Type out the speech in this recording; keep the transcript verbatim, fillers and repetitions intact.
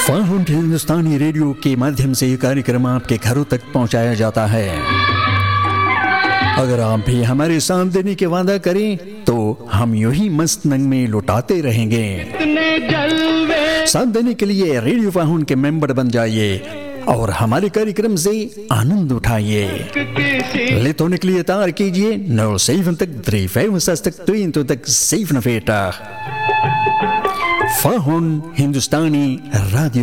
फाहुन हिंदुस्तानी radio के माध्यम से ये कार्यक्रम आपके घरों तक पहुंचाया जाता है। अगर आप भी हमारे साथ देने के वादा करें तो हम यूं ही मस्त नंग में लुटाते रहेंगे। साथ देने के लिए रेडियो फाहुन के मेंबर बन जाइए और हमारे कार्यक्रम से आनंद उठाइए। लेत होने के लिए तार कीजिए नौ सेवन तक थ्री फाइव तक तीन तो तक सेवन फेटा फाहुन हिंदुस्तानी राडियो